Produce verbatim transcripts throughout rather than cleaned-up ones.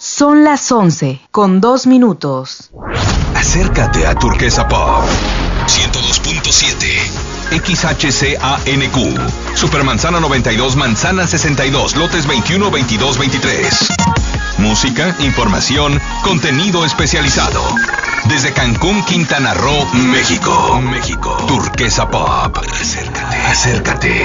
Son las once, con dos minutos. Acércate a Turquesa Pop ciento dos punto siete X H C A N Q Supermanzana noventa y dos, Manzana sesenta y dos, lotes veintiuno, veintidós, veintitrés. Música, información, contenido especializado. Desde Cancún, Quintana Roo, México. México. Turquesa Pop. Acércate, acércate.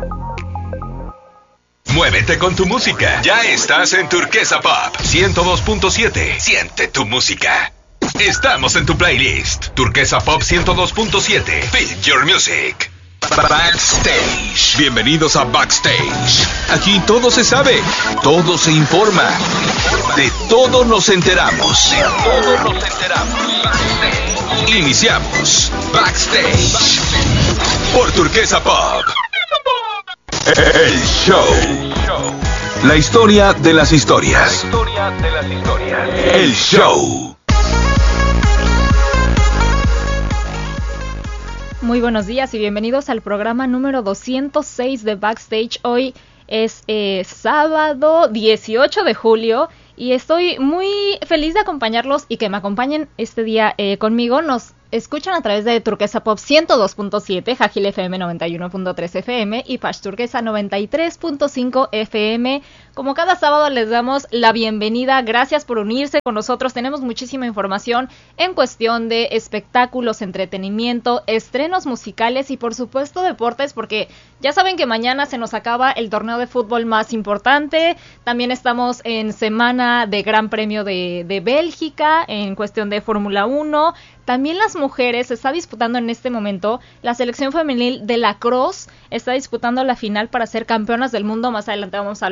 Muévete con tu música. Ya estás en Turquesa Pop ciento dos punto siete. Siente tu música. Estamos en tu playlist. Turquesa Pop ciento dos punto siete. Feel your music. Backstage. Bienvenidos a Backstage. Aquí todo se sabe, todo se informa, de todo nos enteramos. De todo nos enteramos. Iniciamos Backstage por Turquesa Pop. El show. La historia de las historias. El show. Muy buenos días y bienvenidos al programa número doscientos seis de Backstage. Hoy es eh, sábado dieciocho de julio y estoy muy feliz de acompañarlos y que me acompañen este día eh, conmigo. Nos escuchan a través de Turquesa Pop ciento dos punto siete, Jajil F M noventa y uno punto tres F M y Pash Turquesa noventa y tres punto cinco F M. Como cada sábado les damos la bienvenida, gracias por unirse con nosotros. Tenemos muchísima información en cuestión de espectáculos, entretenimiento, estrenos musicales y por supuesto deportes, porque ya saben que mañana se nos acaba el torneo de fútbol más importante. También estamos en semana de Gran Premio de, de Bélgica, en cuestión de Fórmula uno. También las mujeres, se está disputando en este momento, la selección femenil de lacrosse está disputando la final para ser campeonas del mundo. Más adelante vamos a